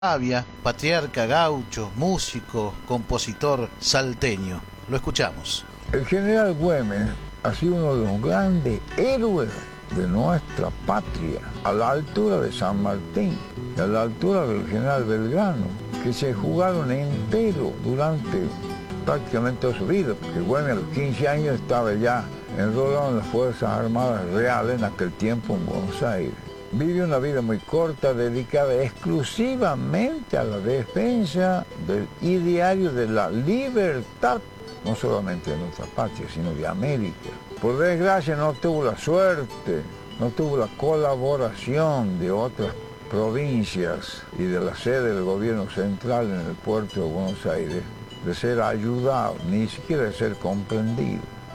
Avia, patriarca gaucho, músico, compositor salteño. Lo escuchamos. El general Güemes ha sido uno de los grandes héroes de nuestra patria, a la altura de San Martín, a la altura del general Belgrano, que se jugaron entero durante prácticamente toda su vida, porque Güemes a los 15 años estaba ya enrolado en las Fuerzas Armadas Reales en aquel tiempo en Buenos Aires. Vivió una vida muy corta, dedicada exclusivamente a la defensa del ideario de la libertad, no solamente de nuestra patria, sino de América. Por desgracia no tuvo la suerte, no tuvo la colaboración de otras provincias y de la sede del gobierno central en el puerto de Buenos Aires, de ser ayudado, ni siquiera de ser comprendido.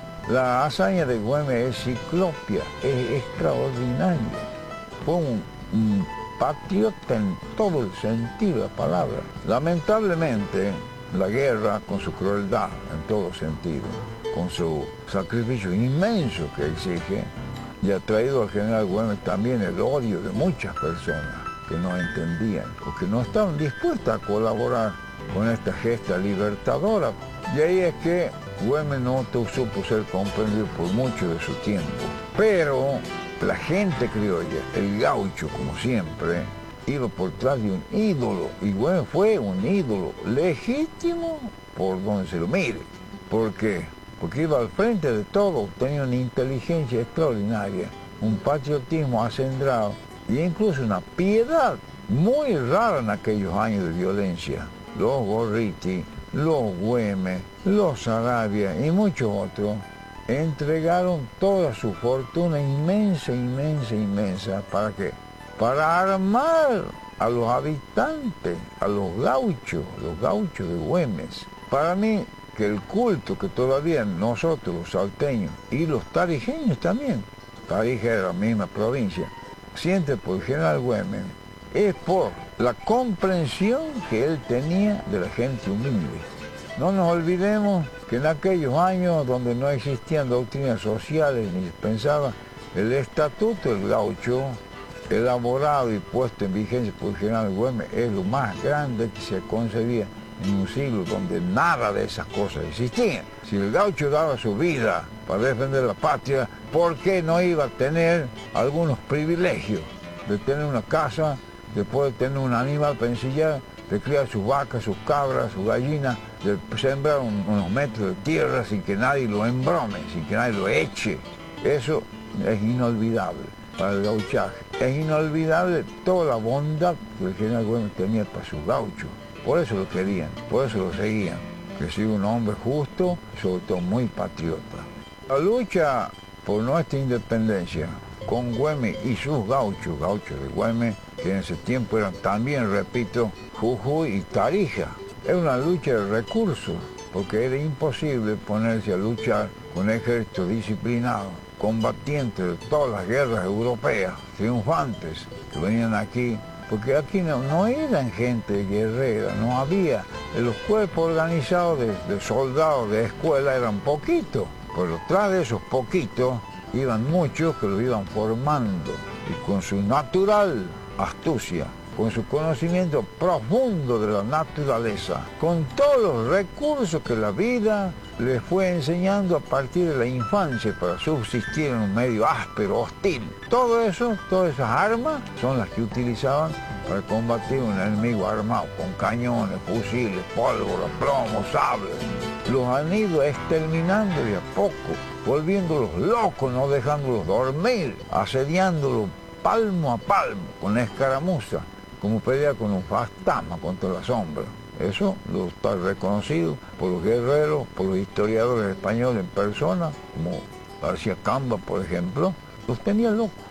La hazaña de Güemes es ciclopia, es extraordinaria. Fue un patriota en todo el sentido de la palabra. Lamentablemente, la guerra, con su crueldad en todo sentido, con su sacrificio inmenso que exige, y ha traído al general Güemes también el odio de muchas personas que no entendían o que no estaban dispuestas a colaborar con esta gesta libertadora. Y ahí es que Güemes no supo ser comprendido por mucho de su tiempo. Pero la gente criolla, el gaucho, como siempre, iba por detrás de un ídolo, y Güemes fue un ídolo legítimo por donde se lo mire. ¿Por qué? Porque iba al frente de todo, tenía una inteligencia extraordinaria, un patriotismo acendrado e incluso una piedad muy rara en aquellos años de violencia. Los Gorriti, los Güemes, los Saravia y muchos otros entregaron toda su fortuna inmensa, inmensa, inmensa. ¿Para qué? Para armar a los habitantes, a los gauchos de Güemes. Para mí, que el culto que todavía nosotros, los salteños y los tarijeños también, Tarija era la misma provincia, siente por el general Güemes, es por la comprensión que él tenía de la gente humilde. No nos olvidemos que en aquellos años donde no existían doctrinas sociales ni se pensaba, el estatuto del gaucho, elaborado y puesto en vigencia por el general Güemes, es lo más grande que se concebía en un siglo donde nada de esas cosas existían. Si el gaucho daba su vida para defender la patria, ¿por qué no iba a tener algunos privilegios? De tener una casa, de poder tener un animal para ensillar, de criar sus vacas, sus cabras, sus gallinas, de sembrar unos metros de tierra sin que nadie lo embrome, sin que nadie lo eche. Eso es inolvidable para el gauchaje. Es inolvidable toda la bondad que el general Güemes tenía para sus gauchos. Por eso lo querían, por eso lo seguían. Que sea un hombre justo, sobre todo muy patriota. La lucha por nuestra independencia con Güemes y sus gauchos de Güemes, que en ese tiempo eran también, repito, Jujuy y Tarija. Es una lucha de recursos, porque era imposible ponerse a luchar con ejércitos disciplinados, combatientes de todas las guerras europeas, triunfantes, que venían aquí, porque aquí no eran gente guerrera, no había. Los cuerpos organizados de soldados de escuela eran poquitos, por detrás de esos poquitos iban muchos que los iban formando, y con su natural astucia, con su conocimiento profundo de la naturaleza, con todos los recursos que la vida les fue enseñando a partir de la infancia para subsistir en un medio áspero, hostil. Todo eso, todas esas armas son las que utilizaban para combatir un enemigo armado con cañones, fusiles, pólvora, plomo, sables. Los han ido exterminando de a poco, volviéndolos locos, no dejándolos dormir, asediándolos palmo a palmo, con escaramuza, como pelea con un fantasma contra la sombra. Eso lo está reconocido por los guerreros, por los historiadores españoles en persona, como García Camba, por ejemplo. Los tenía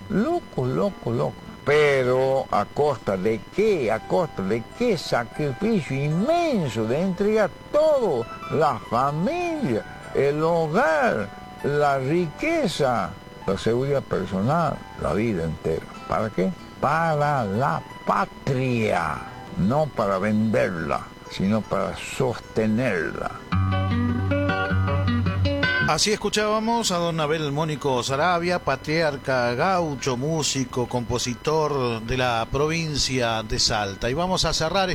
locos. Pero ¿a costa de qué? ¿A costa de qué sacrificio inmenso de entregar todo? La familia, el hogar, la riqueza, la seguridad personal, la vida entera. ¿Para qué? Para la patria, no para venderla, sino para sostenerla. Así escuchábamos a don Abel Mónico Saravia, patriarca gaucho, músico, compositor de la provincia de Salta. Y vamos a cerrar